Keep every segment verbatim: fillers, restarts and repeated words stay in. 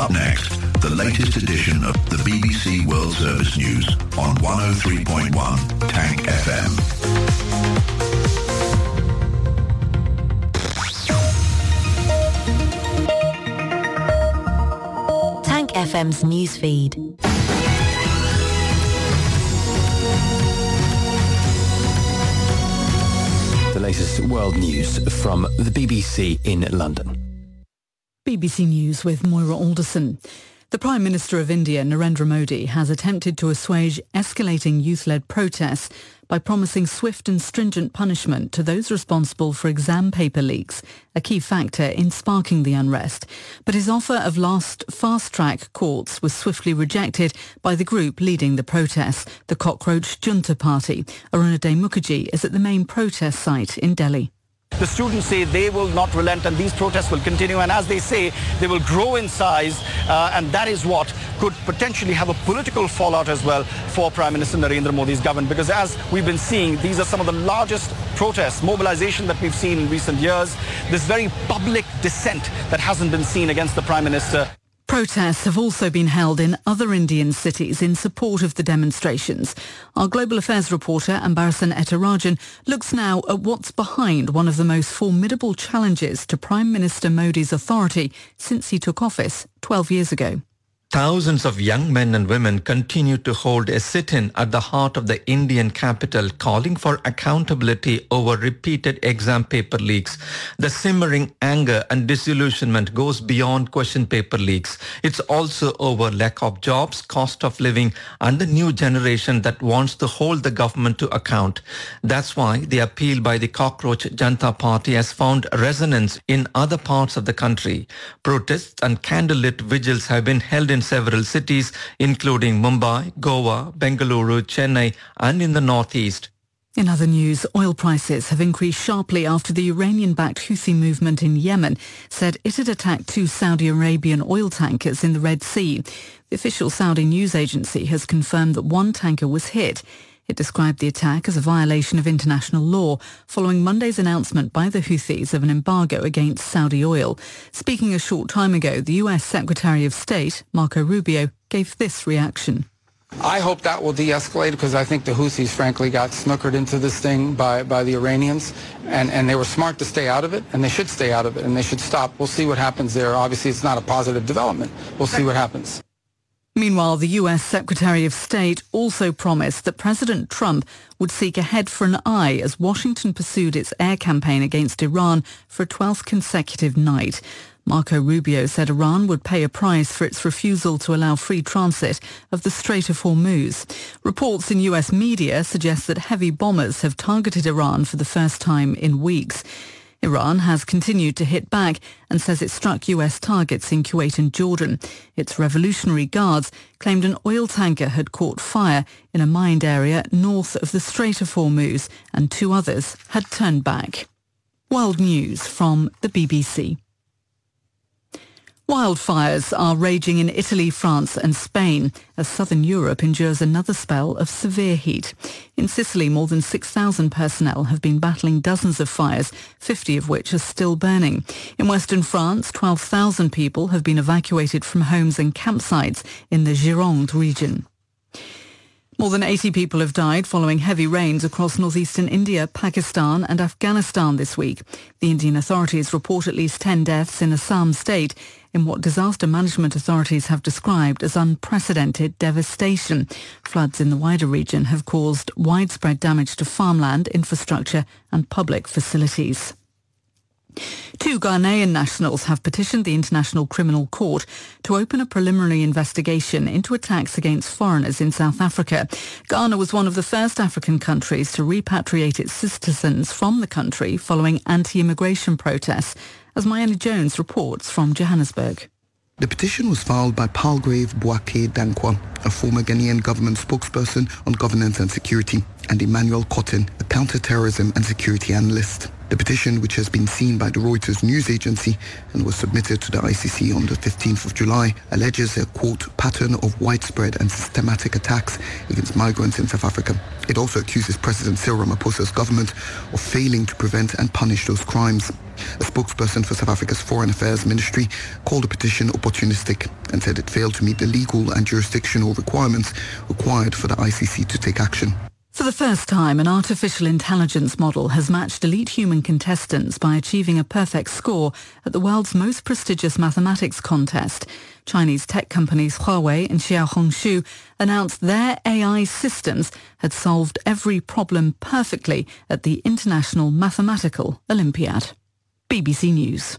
Up next, the latest edition of the B B C World Service News on one oh three point one Tank F M. Tank F M's newsfeed. The latest world news from the B B C in London. B B C News with Moira Alderson. The Prime Minister of India, Narendra Modi, has attempted to assuage escalating youth-led protests by promising swift and stringent punishment to those responsible for exam paper leaks, a key factor in sparking the unrest. But his offer of last fast-track courts was swiftly rejected by the group leading the protests, the Cockroach Junta Party. Arunadhay Mukherjee is at the main protest site in Delhi. The students say they will not relent and these protests will continue, and as they say, they will grow in size, uh, and that is what could potentially have a political fallout as well for Prime Minister Narendra Modi's government, because as we've been seeing, these are some of the largest protests, mobilization that we've seen in recent years, this very public dissent that hasn't been seen against the Prime Minister. Protests have also been held in other Indian cities in support of the demonstrations. Our Global Affairs reporter, Ambarasan Ettarajan, looks now at what's behind one of the most formidable challenges to Prime Minister Modi's authority since he took office twelve years ago. Thousands of young men and women continue to hold a sit-in at the heart of the Indian capital, calling for accountability over repeated exam paper leaks. The simmering anger and disillusionment goes beyond question paper leaks. It's also over lack of jobs, cost of living, and the new generation that wants to hold the government to account. That's why the appeal by the Cockroach Junta Party has found resonance in other parts of the country. Protests and candlelit vigils have been held in several cities, including Mumbai, Goa, Bengaluru, Chennai, and in the northeast. In other news, oil prices have increased sharply after the Iranian-backed Houthi movement in Yemen said it had attacked two Saudi Arabian oil tankers in the Red Sea. The official Saudi news agency has confirmed that one tanker was hit. It described the attack as a violation of international law following Monday's announcement by the Houthis of an embargo against Saudi oil. Speaking a short time ago, the U S Secretary of State, Marco Rubio, gave this reaction. I hope that will de-escalate because I think the Houthis, frankly, got snookered into this thing by, by the Iranians, and, and they were smart to stay out of it, and they should stay out of it, and they should stop. We'll see what happens there. Obviously, it's not a positive development. We'll see what happens. Meanwhile, the U S Secretary of State also promised that President Trump would seek a head for an eye as Washington pursued its air campaign against Iran for a twelfth consecutive night. Marco Rubio said Iran would pay a price for its refusal to allow free transit of the Strait of Hormuz. Reports in U S media suggest that heavy bombers have targeted Iran for the first time in weeks. Iran has continued to hit back and says it struck U S targets in Kuwait and Jordan. Its Revolutionary Guards claimed an oil tanker had caught fire in a mined area north of the Strait of Hormuz, and two others had turned back. World News from the B B C. Wildfires are raging in Italy, France and Spain as southern Europe endures another spell of severe heat. In Sicily, more than six thousand personnel have been battling dozens of fires, fifty of which are still burning. In western France, twelve thousand people have been evacuated from homes and campsites in the Gironde region. More than eighty people have died following heavy rains across northeastern India, Pakistan and Afghanistan this week. The Indian authorities report at least ten deaths in Assam state in what disaster management authorities have described as unprecedented devastation. Floods in the wider region have caused widespread damage to farmland, infrastructure and public facilities. Two Ghanaian nationals have petitioned the International Criminal Court to open a preliminary investigation into attacks against foreigners in South Africa. Ghana was one of the first African countries to repatriate its citizens from the country following anti-immigration protests, as Mayana Jones reports from Johannesburg. The petition was filed by Palgrave Boake Dankwa, a former Ghanaian government spokesperson on governance and security, and Emmanuel Cotton, a counter-terrorism and security analyst. The petition, which has been seen by the Reuters news agency and was submitted to the I C C on the fifteenth of July, alleges a, quote, pattern of widespread and systematic attacks against migrants in South Africa. It also accuses President Cyril Ramaphosa's government of failing to prevent and punish those crimes. A spokesperson for South Africa's Foreign Affairs Ministry called the petition opportunistic and said it failed to meet the legal and jurisdictional requirements required for the I C C to take action. For the first time, an artificial intelligence model has matched elite human contestants by achieving a perfect score at the world's most prestigious mathematics contest. Chinese tech companies Huawei and Xiaohongshu announced their A I systems had solved every problem perfectly at the International Mathematical Olympiad. B B C News.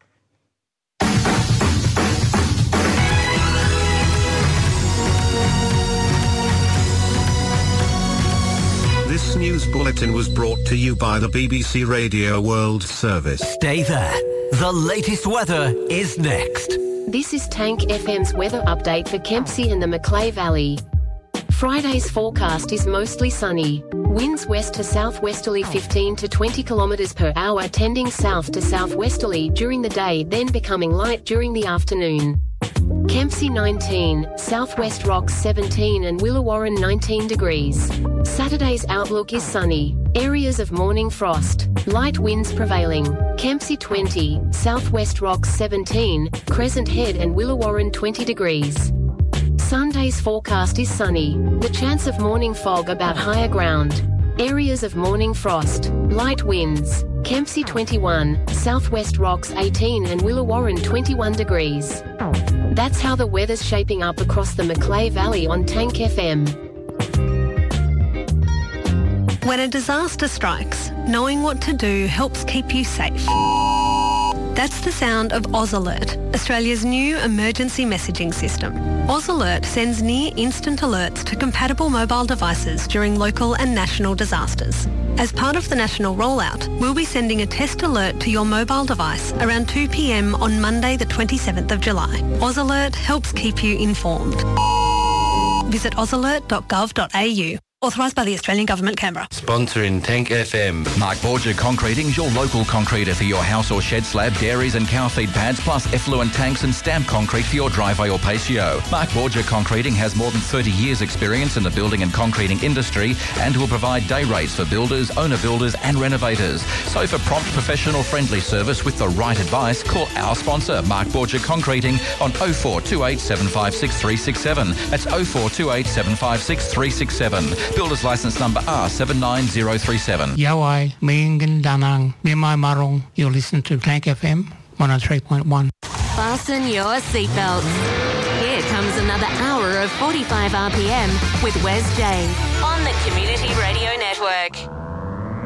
This news bulletin was brought to you by the B B C Radio World Service. Stay there. The latest weather is next. This is Tank F M's weather update for Kempsey and the Macleay Valley. Friday's forecast is mostly sunny. Winds west to southwesterly fifteen to twenty kilometres per hour, tending south to southwesterly during the day, then becoming light during the afternoon. Kempsey nineteen, Southwest Rocks seventeen and Willawarren nineteen degrees. Saturday's outlook is sunny. Areas of morning frost. Light winds prevailing. Kempsey twenty, Southwest Rocks seventeen, Crescent Head and Willawarren twenty degrees. Sunday's forecast is sunny. The chance of morning fog about higher ground. Areas of morning frost. Light winds. Kempsey twenty-one, Southwest Rocks eighteen and Willawarren twenty-one degrees. That's how the weather's shaping up across the Macleay Valley on Tank F M. When a disaster strikes, knowing what to do helps keep you safe. That's the sound of Oz Alert, Australia's new emergency messaging system. Oz Alert sends near-instant alerts to compatible mobile devices during local and national disasters. As part of the national rollout, we'll be sending a test alert to your mobile device around two p m on Monday the twenty-seventh of July. Oz Alert helps keep you informed. Visit oz alert dot gov dot a u. Authorised by the Australian Government, Canberra. Sponsoring Tank F M. Mark Borger Concreting's your local concreter for your house or shed slab, dairies and cow feed pads, plus effluent tanks and stamp concrete for your driveway or patio. Mark Borger Concreting has more than thirty years experience in the building and concreting industry and will provide day rates for builders, owner builders and renovators. So for prompt, professional, friendly service with the right advice, call our sponsor, Mark Borger Concreting, on oh four two eight seven five six three six seven. That's oh four two eight seven five six three six seven. Builder's licence number R seven nine zero three seven. Yawai, Mingin Danang, Nimai Marong. You'll listen to Tank F M one oh three point one. Fasten your seatbelts. Here comes another hour of forty-five R P M with Wes J on the Community Radio Network.